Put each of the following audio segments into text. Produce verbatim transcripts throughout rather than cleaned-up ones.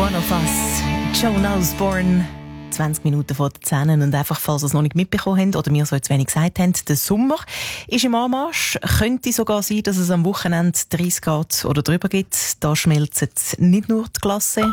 One of Us, Joan Osborne. zwanzig Minuten vor den zehn. Und einfach, falls ihr es noch nicht mitbekommen habt oder mir so zu wenig gesagt haben, der Sommer ist im Anmarsch. Könnte sogar sein, dass es am Wochenende dreißig Grad oder drüber gibt. Da schmelzen nicht nur die Glasse.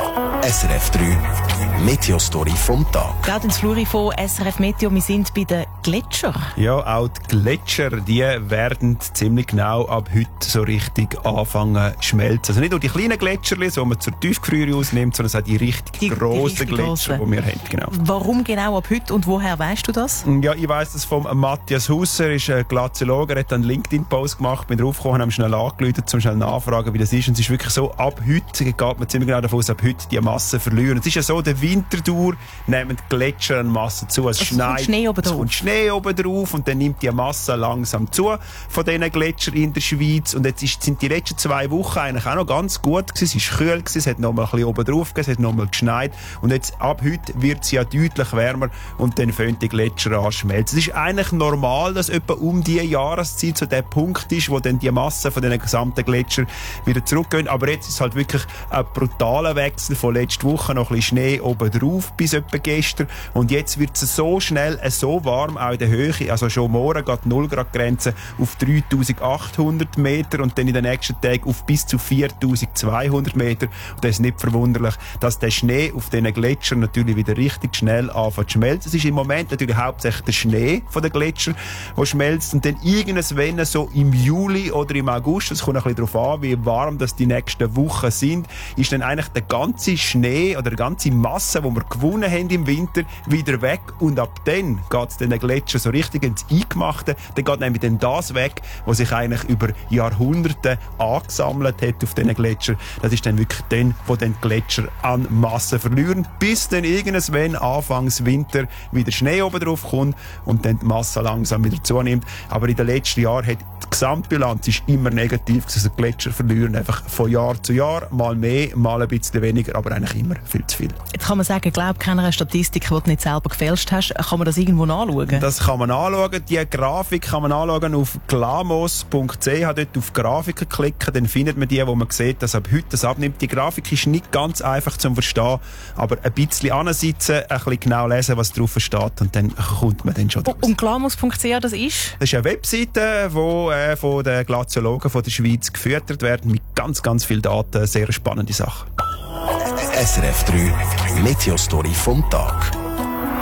S R F drei Meteo-Story vom Tag. Gerade ins Fluri von S R F Meteo, wir sind bei den Gletschern. Ja, auch die Gletscher, die werden ziemlich genau ab heute so richtig anfangen zu schmelzen. Also nicht nur die kleinen Gletscher, die man zur Tiefgefriere ausnimmt, sondern auch die richtig die, grossen die Gletscher, die wir haben. Genau. Warum genau ab heute und woher weißt du das? Ja, ich weiss das vom Matthias Husser, ist ein Glaziologe, er hat einen LinkedIn-Post gemacht, bin draufgekommen, haben schnell angerufen, um schnell nachfragen, wie das ist. Und es ist wirklich so, ab heute geht man ziemlich genau davon aus, ab heute die Masse verlieren. Es ist ja so, der Wintertour nehmen die Gletscher an Masse zu. Es, es schneit, kommt Schnee oben drauf. Es kommt Schnee oben drauf und dann nimmt die Masse langsam zu von diesen Gletschern in der Schweiz. Und jetzt ist, sind die letzten zwei Wochen eigentlich auch noch ganz gut gewesen. Es war kühl gewesen, es hat noch mal ein bisschen oben drauf gegeben, es hat noch mal geschneit. Und jetzt, ab heute wird es ja deutlich wärmer und dann fangen die Gletscher an zu schmelzen. Es ist eigentlich normal, dass etwa um diese Jahreszeit so der Punkt ist, wo dann die Masse von den gesamten Gletschern wieder zurückgehen. Aber jetzt ist es halt wirklich ein brutaler Wechsel von letzter Woche, noch ein bisschen Schnee oben drauf bis etwa gestern. Und jetzt wird es so schnell, so warm, auch in der Höhe. Also schon morgen geht die null Grad Grenze auf dreitausendachthundert Meter und dann in den nächsten Tagen auf bis zu viertausendzweihundert Meter. Und das ist nicht verwunderlich, dass der Schnee auf diesen Gletschern natürlich wieder richtig schnell anfängt zu schmelzen. Es ist im Moment natürlich hauptsächlich der Schnee von den Gletschern, der schmelzt. Und dann irgendwann so im Juli oder im August, es kommt ein bisschen darauf an, wie warm das die nächsten Wochen sind, ist dann eigentlich der ganze Schnee oder die ganze Masse, die wir gewonnen haben im Winter, wieder weg. Und ab dann geht es den Gletschern so richtig ins Eingemachte. Dann geht nämlich dann das weg, was sich eigentlich über Jahrhunderte angesammelt hat auf diesen Gletschern. Das ist dann wirklich dann, wo dann die Gletscher an Masse verlieren, bis dann irgendwann Anfangs Winter wieder Schnee oben drauf kommt und dann die Masse langsam wieder zunimmt. Aber in den letzten Jahren hat die Gesamtbilanz ist immer negativ, also die Gletscher verlieren einfach von Jahr zu Jahr, mal mehr, mal ein bisschen weniger, aber eigentlich immer viel zu viel. Jetzt kann man sagen, glaub keiner Statistik, die du nicht selber gefälscht hast. Kann man das irgendwo anschauen? Das kann man anschauen. Die Grafik kann man anschauen auf glamos punkt c h. Dort auf Grafiken klicken, dann findet man die, wo man sieht, dass ab heute das abnimmt. Die Grafik ist nicht ganz einfach zu verstehen, aber ein bisschen ansitzen, ein bisschen genau lesen, was drauf steht und dann kommt man dann schon draus. Und glamos punkt c h, das ist? Das ist eine Webseite, die äh, von den Glaziologen von der Schweiz gefüttert wird, mit ganz, ganz vielen Daten. Sehr spannende Sache. S R F drei Meteo-Story vom Tag.